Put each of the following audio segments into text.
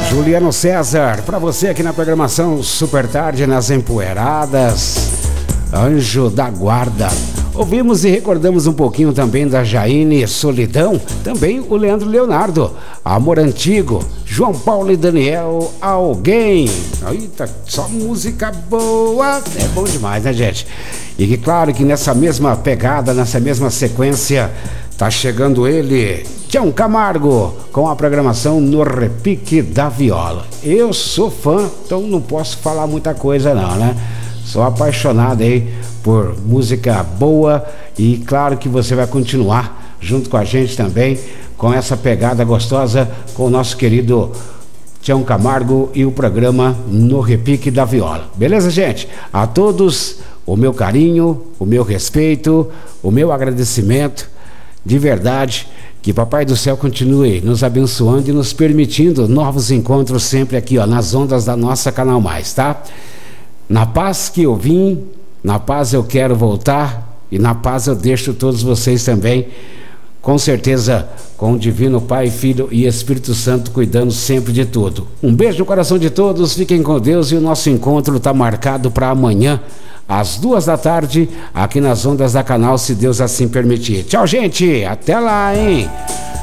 Juliano César, pra você aqui na programação Super Tarde nas Empoeiradas, Anjo da Guarda. Ouvimos e recordamos um pouquinho também da Jaine Solidão, também o Leandro Leonardo, Amor Antigo, João Paulo e Daniel, Alguém. Eita, só música boa, é bom demais, né, gente? E que claro que nessa mesma pegada, nessa mesma sequência, tá chegando ele, Tião Camargo, com a programação No Repique da Viola. Eu sou fã, então não posso falar muita coisa não, né? Sou apaixonado aí por música boa e claro que você vai continuar junto com a gente também com essa pegada gostosa com o nosso querido Tião Camargo e o programa No Repique da Viola. Beleza, gente? A todos o meu carinho, o meu respeito, o meu agradecimento. De verdade, que Papai do Céu continue nos abençoando e nos permitindo novos encontros sempre aqui, ó, nas ondas da nossa Canal Mais, tá? Na paz que eu vim, na paz eu quero voltar e na paz eu deixo todos vocês também, com certeza, com o Divino Pai, Filho e Espírito Santo cuidando sempre de tudo. Um beijo no coração de todos, fiquem com Deus e o nosso encontro está marcado para amanhã, às 2 da tarde, aqui nas ondas da Canal, se Deus assim permitir. Tchau, gente, até lá, hein?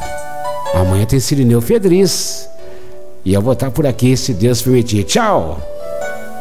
Amanhã tem Cirineu Fedriz e eu vou estar por aqui, se Deus permitir. Tchau!